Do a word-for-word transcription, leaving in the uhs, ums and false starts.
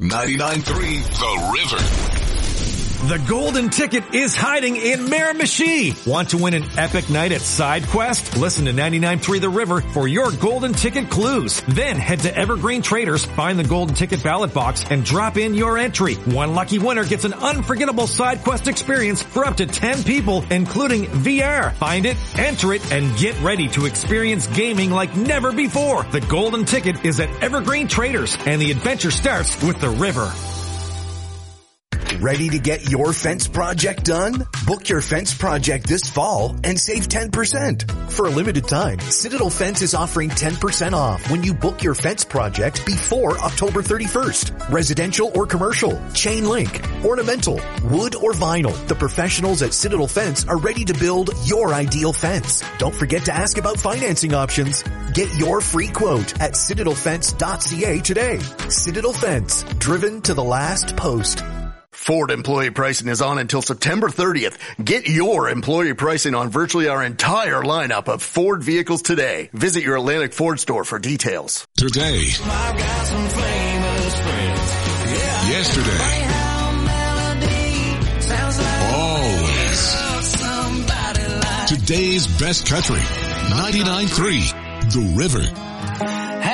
ninety-nine point three The River. The golden ticket is hiding in Miramichi. Want to win an epic night at SideQuest? Listen to ninety-nine point three The River for your golden ticket clues. Then head to Evergreen Traders, find the golden ticket ballot box, and drop in your entry. One lucky winner gets an unforgettable SideQuest experience for up to ten people, including V R. Find it, enter it, and get ready to experience gaming like never before. The golden ticket is at Evergreen Traders, and the adventure starts with The River. Ready to get your fence project done? Book your fence project this fall and save ten percent. For a limited time, Citadel Fence is offering ten percent off when you book your fence project before October thirty-first. Residential or commercial, chain link, ornamental, wood or vinyl. The professionals at Citadel Fence are ready to build your ideal fence. Don't forget to ask about financing options. Get your free quote at citadel fence dot c a today. Citadel Fence, driven to the last post. Ford employee pricing is on until September thirtieth. Get your employee pricing on virtually our entire lineup of Ford vehicles today. Visit your Atlantic Ford store for details. Today. Yesterday. Always. Today's best country. ninety-nine point three The River.